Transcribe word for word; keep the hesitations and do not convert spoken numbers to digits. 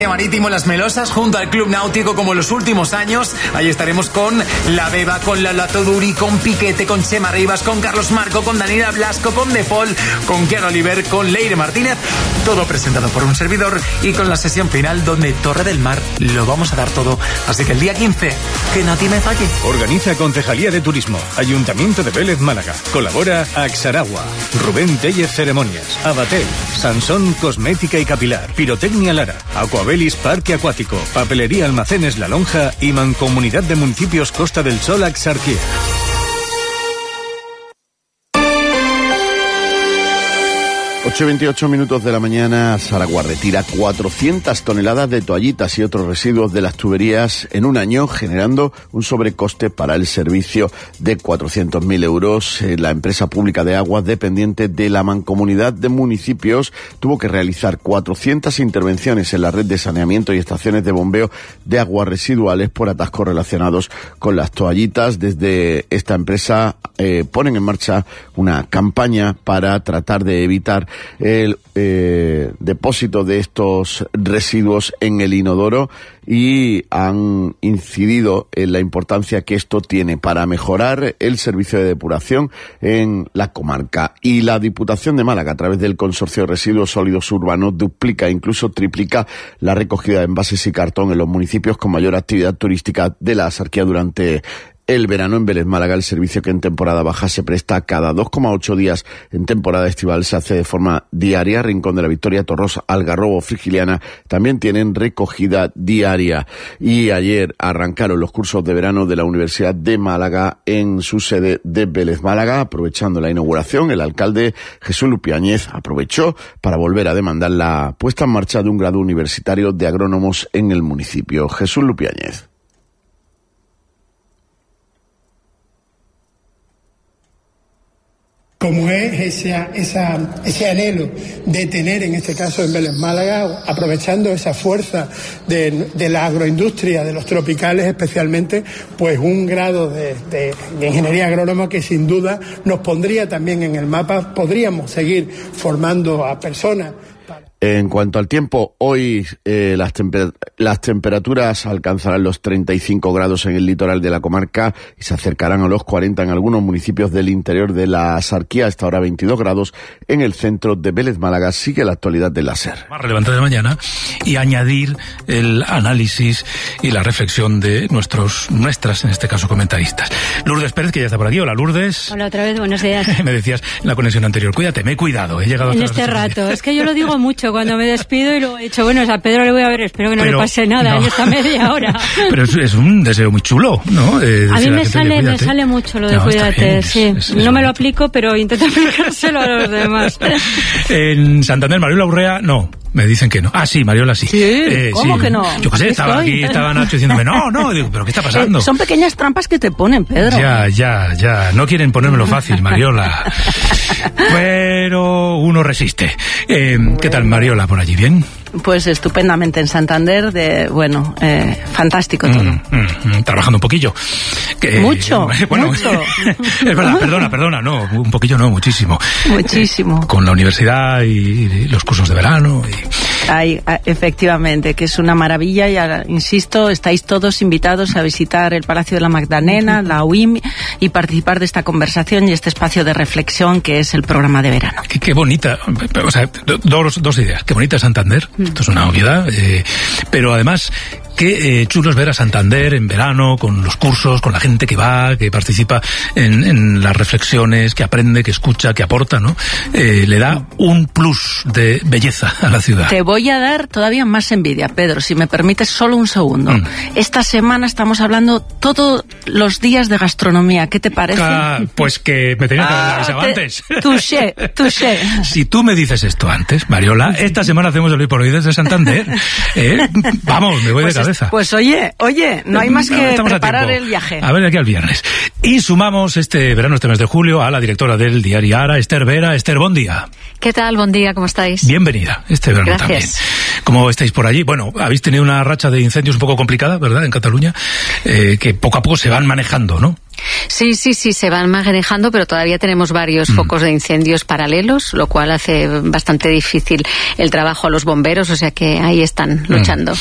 Marítimo Las Melosas junto al Club Náutico como en los últimos años. Ahí estaremos con La Beba, con Lala Toduri, con Piquete, con Chema Rivas, con Carlos Marco, con Daniela Blasco, con De Paul, con Kiara Oliver, con Leire Martínez. Todo presentado por un servidor y con la sesión final donde Torre del Mar lo vamos a dar todo. Así que el día quince, que no te me falle. Organiza Concejalía de Turismo, Ayuntamiento de Vélez Málaga. Colabora Axaragua, Rubén Tellez Ceremonias, Abatel, Sansón Cosmética y Capilar, Pirotecnia Lara, Aquabelis Parque Acuático, Papelería Almacenes La Lonja y Mancomunidad de Municipios Costa del Sol Axarquía. ocho y veintiocho minutos de la mañana. Saragua retira cuatrocientas toneladas de toallitas y otros residuos de las tuberías en un año, generando un sobrecoste para el servicio de cuatrocientos mil euros. La empresa pública de aguas, dependiente de la Mancomunidad de Municipios, tuvo que realizar cuatrocientas intervenciones en la red de saneamiento y estaciones de bombeo de aguas residuales por atascos relacionados con las toallitas. Desde esta empresa eh, ponen en marcha una campaña para tratar de evitar el eh, depósito de estos residuos en el inodoro y han incidido en la importancia que esto tiene para mejorar el servicio de depuración en la comarca. Y la Diputación de Málaga, a través del Consorcio de Residuos Sólidos Urbanos, duplica, incluso triplica la recogida de envases y cartón en los municipios con mayor actividad turística de la Axarquía durante el verano. En Vélez Málaga, el servicio que en temporada baja se presta cada dos coma ocho días, en temporada estival se hace de forma diaria. Rincón de la Victoria, Torros, Algarrobo, Frigiliana también tienen recogida diaria. Y ayer arrancaron los cursos de verano de la Universidad de Málaga en su sede de Vélez Málaga. Aprovechando la inauguración, el alcalde Jesús Lupiáñez aprovechó para volver a demandar la puesta en marcha de un grado universitario de agrónomos en el municipio. Jesús Lupiáñez. Como es esa, esa, ese anhelo de tener, en este caso en Vélez Málaga, aprovechando esa fuerza de, de la agroindustria, de los tropicales especialmente, pues un grado de, de, de ingeniería agrónoma que sin duda nos pondría también en el mapa. Podríamos seguir formando a personas. En cuanto al tiempo, hoy eh, las, temper- las temperaturas alcanzarán los treinta y cinco grados en el litoral de la comarca y se acercarán a los cuarenta en algunos municipios del interior de la Axarquía. Hasta ahora veintidós grados en el centro de Vélez Málaga. Sigue la actualidad del láser. Más relevante de mañana y añadir el análisis y la reflexión de nuestros, nuestras, en este caso, comentaristas. Lourdes Pérez, que ya está por aquí. Hola, Lourdes. Hola, otra vez, buenos días. Me decías en la conexión anterior, cuídate, me he cuidado, he llegado en hasta este rato. Es que yo lo digo mucho cuando me despido y luego he dicho, bueno, a Pedro le voy a ver, espero que no pero, le pase nada no. en esta media hora. Pero es, es un deseo muy chulo, ¿no? Eh, a mí me sale, me sale mucho lo de no, cuídate, bien, sí. Es, es, no me lo aplico, pero intento aplicárselo a los demás. En Santander, Mariola Urrea, no. Me dicen que no. Ah, sí, Mariola sí. Sí, eh, ¿cómo sí. que no? Yo qué sé, estaba aquí, estaba Nacho diciéndome, no, no, digo, ¿pero qué está pasando? Eh, son pequeñas trampas que te ponen, Pedro. Ya, ya, ya, no quieren ponérmelo fácil, Mariola. Pero uno resiste. Eh, ¿Qué tal, Mariola, por allí? ¿Bien? Pues estupendamente en Santander, de bueno, eh, fantástico todo. Mm, mm, mm, trabajando un poquillo. Que, mucho, bueno, mucho. Es verdad, perdona, perdona, no, un poquillo no, muchísimo. Muchísimo. Eh, con la universidad y, y los cursos de verano. Y... Ay, efectivamente, que es una maravilla y, ahora, insisto, estáis todos invitados a visitar el Palacio de la Magdalena, la U I M, y participar de esta conversación y este espacio de reflexión que es el programa de verano. Qué, qué bonita, o sea, dos, dos ideas. Qué bonita Santander, mm. esto es una obviedad, eh, pero además... Qué eh, chulo es ver a Santander en verano, con los cursos, con la gente que va, que participa en, en las reflexiones, que aprende, que escucha, que aporta, ¿no? Eh, le da un plus de belleza a la ciudad. Te voy a dar todavía más envidia, Pedro, si me permites solo un segundo. Mm. Esta semana estamos hablando todos los días de gastronomía. ¿Qué te parece? Ah, pues que me tenías que haber avisado te... antes. Touché, touché. Si tú me dices esto antes, Mariola, esta semana hacemos el hoy por hoy desde Santander. ¿Eh? Vamos, me voy pues de cabeza. Pues oye, oye, no hay más que no, preparar el viaje. A ver, de aquí al viernes. Y sumamos este verano, este mes de julio, a la directora del diario Ara, Esther Vera. Esther, buen día. ¿Qué tal? Buen día, ¿cómo estáis? Bienvenida, este verano Gracias. también. ¿Cómo estáis por allí? Bueno, habéis tenido una racha de incendios un poco complicada, ¿verdad?, en Cataluña, eh, que poco a poco se van manejando, ¿no? Sí, sí, sí, se van manejando, pero todavía tenemos varios mm. focos de incendios paralelos, lo cual hace bastante difícil el trabajo a los bomberos, o sea que ahí están luchando. Mm.